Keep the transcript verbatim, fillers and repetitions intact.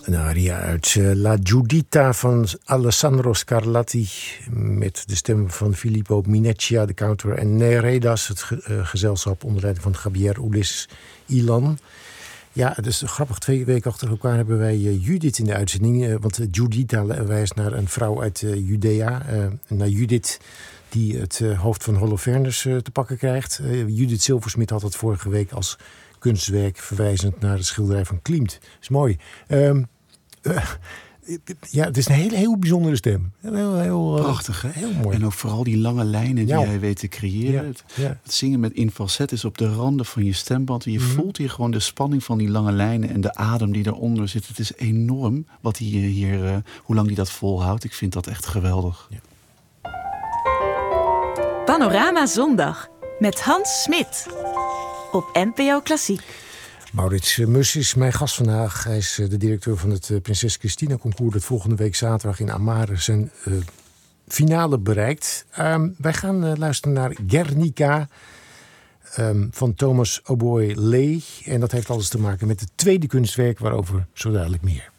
Een aria uit uh, La Giudita van Alessandro Scarlatti met de stem van Filippo Mineccia, de counter, en Neredas, het ge- uh, gezelschap onder leiding van Javier Ulis Ilan. Ja, het is grappig. Twee weken achter elkaar hebben wij uh, Judith in de uitzending. Uh, want uh, Giudita wijst naar een vrouw uit uh, Judea. Uh, naar Judith, die het uh, hoofd van Holofernes uh, te pakken krijgt. Uh, Judith Silversmit had het vorige week als kunstwerk verwijzend naar de schilderij van Klimt. Dat is mooi. Um, uh, ja, het is een hele, heel bijzondere stem. Heel, heel, uh, Prachtig, hè? Heel mooi. En ook vooral die lange lijnen die Ja. hij weet te creëren. Ja. Het, Ja. het zingen met in falset is op de randen van je stemband. En je Mm-hmm. voelt hier gewoon de spanning van die lange lijnen en de adem die eronder zit. Het is enorm wat hij hier, uh, hoe lang hij dat volhoudt. Ik vind dat echt geweldig. Ja. Panorama Zondag met Hans Smit op N P O Klassiek. Maurits Mus is mijn gast vandaag. Hij is de directeur van het Prinses Christina Concours dat volgende week zaterdag in Amare zijn uh, finale bereikt. Um, wij gaan uh, luisteren naar Guernica um, van Thomas Oboy Lay. En dat heeft alles te maken met het tweede kunstwerk, waarover zo dadelijk meer.